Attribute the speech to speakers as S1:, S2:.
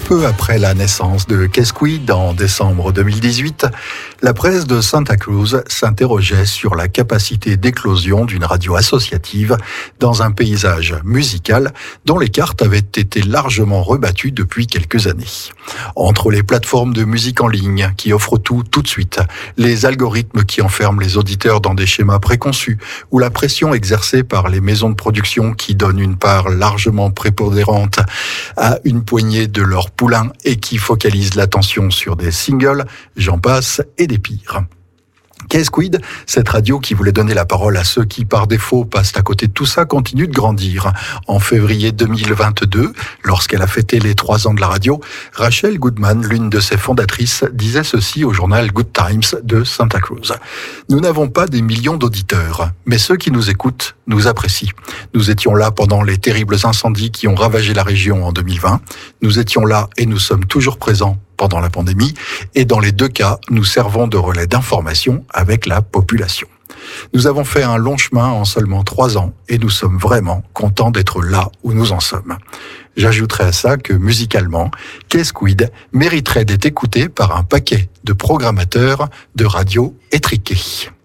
S1: Peu après la naissance de Kesquid en décembre 2018, la presse de Santa Cruz s'interrogeait sur la capacité d'éclosion d'une radio associative dans un paysage musical dont les cartes avaient été largement rebattues depuis quelques années. Entre les plateformes de musique en ligne qui offrent tout de suite, les algorithmes qui enferment les auditeurs dans des schémas préconçus ou la pression exercée par les maisons de production qui donnent une part largement prépondérante à une poignée de leurs poulains et qui focalisent l'attention sur des singles, j'en passe, et des pires. Kesquid, cette radio qui voulait donner la parole à ceux qui, par défaut, passent à côté de tout ça, continue de grandir. En février 2022, lorsqu'elle a fêté les 3 ans de la radio, Rachel Goodman, l'une de ses fondatrices, disait ceci au journal Good Times de Santa Cruz. « Nous n'avons pas des millions d'auditeurs, mais ceux qui nous écoutent nous apprécient. Nous étions là pendant les terribles incendies qui ont ravagé la région en 2020. Nous étions là et nous sommes toujours présents pendant la pandémie, et dans les 2 cas, nous servons de relais d'information avec la population. Nous avons fait un long chemin en seulement 3 ans, et nous sommes vraiment contents d'être là où nous en sommes. » J'ajouterai à ça que, musicalement, Kesquid mériterait d'être écouté par un paquet de programmateurs de radio étriqués.